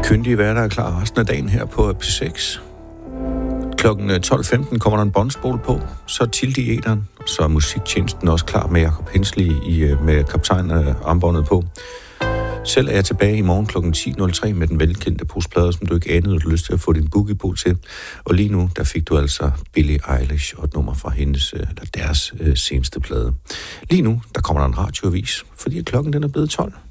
Kyndige værter er klar resten af dagen her på P6. Klokken 12.15 kommer der en båndspol på, så Tilde i æteren, så er musiktjenesten også klar med Jacob Hensley med kaptajn armbåndet på. Selv er jeg tilbage i morgen klokken 10.03 med den velkendte posplade, som du ikke anede, at du lyst til at få din boogie på til. Og lige nu, der fik du altså Billie Eilish og et nummer fra deres seneste plade. Lige nu, der kommer der en radioavis, fordi klokken den er blevet 12.